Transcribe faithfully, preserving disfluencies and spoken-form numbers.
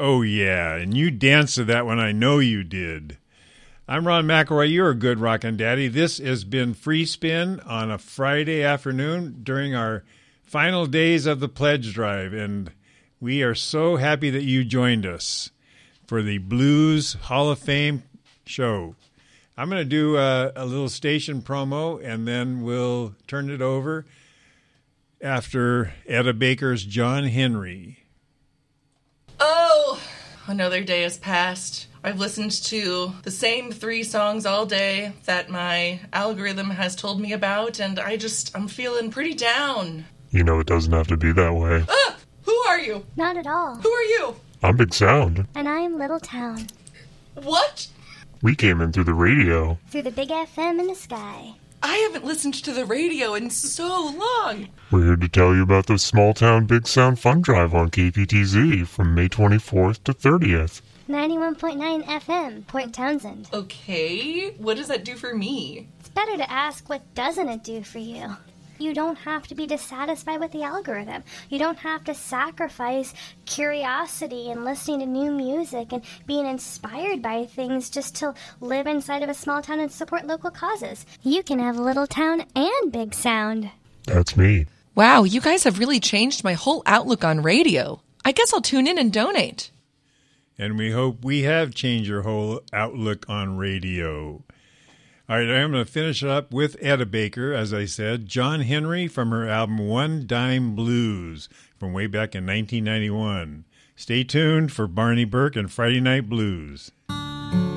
Oh, yeah, and you danced to that one. I know you did. I'm Ron McElroy. You're a good rockin' daddy. This has been Free Spin on a Friday afternoon during our final days of the pledge drive, and we are so happy that you joined us for the Blues Hall of Fame show. I'm going to do a, a little station promo, and then we'll turn it over after Etta Baker's John Henry. Oh, another day has passed. I've listened to the same three songs all day that my algorithm has told me about, and I just, I'm feeling pretty down. You know it doesn't have to be that way. Ah! Who are you? Not at all. Who are you? I'm Big Sound. And I'm Little Town. What? We came in through the radio. Through the big F M in the sky. I haven't listened to the radio in so long. We're here to tell you about the Small Town Big Sound Fun Drive on K P T Z from May twenty-fourth to thirtieth. ninety-one point nine F M, Port Townsend. Okay, what does that do for me? It's better to ask what doesn't it do for you. You don't have to be dissatisfied with the algorithm. You don't have to sacrifice curiosity and listening to new music and being inspired by things just to live inside of a small town and support local causes. You can have Little Town and Big Sound. That's me. Wow, you guys have really changed my whole outlook on radio. I guess I'll tune in and donate. And we hope we have changed your whole outlook on radio. All right, I'm going to finish it up with Etta Baker, as I said. John Henry from her album One Dime Blues from way back in nineteen ninety-one. Stay tuned for Barney Burke and Friday Night Blues.